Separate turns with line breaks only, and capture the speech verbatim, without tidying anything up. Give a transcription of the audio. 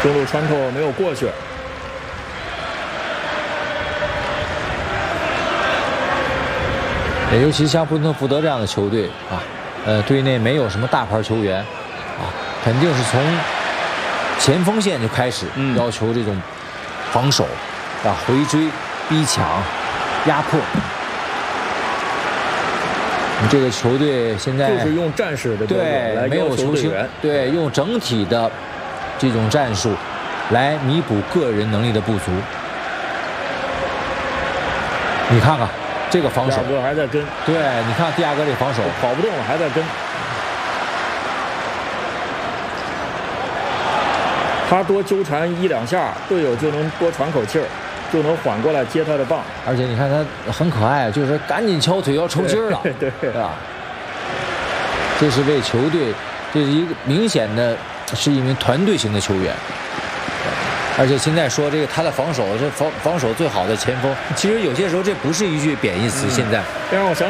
中路穿透没有过去。
尤其像布伦特福德这样的球队啊，呃，队内没有什么大牌球员啊，肯定是从前锋线就开始要求这种防守啊、回追、逼抢、压迫。你这个球队现在
就是用战士的标准来
没有球星，对，用整体的这种战术来弥补个人能力的不足。你看看。这个防守，
第二个还在跟。
对，你看第二个这防守
跑不动了，还在跟。他多纠缠一两下，队友就能多喘口气儿，就能缓过来接他的棒。
而且你看他很可爱，就是赶紧敲腿要抽筋了，
对
对吧？这是为球队，这是一个明显的是一名团队型的球员。而且现在说这个他的防守，这防防守最好的前锋，其实有些时候这不是一句贬义词。现在
让我想。